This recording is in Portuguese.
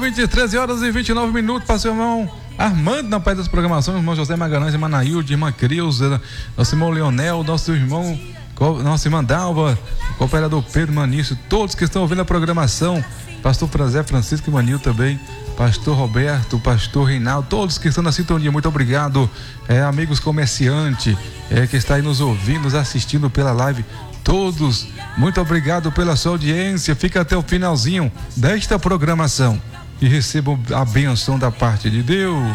noite, 13 horas e 29 minutos, para seu irmão Armando na parte das programações, irmão José Magalhães, irmã Nailde, irmã Creuza, nosso irmão Leonel, nossa irmã Dalva, o cooperador Pedro Manício, todos que estão ouvindo a programação, pastor Zé Francisco e Manil também, pastor Roberto, pastor Reinaldo, todos que estão na sintonia, muito obrigado, amigos comerciantes, que está aí nos ouvindo, nos assistindo pela live, todos, muito obrigado pela sua audiência, fica até o finalzinho desta programação e recebam a bênção da parte de Deus.